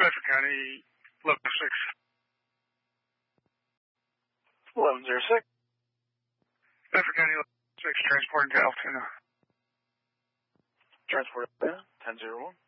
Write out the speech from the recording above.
Bedford County, 1106. 1106. Bedford County, 1106, transporting to Altoona. Transport, 1001.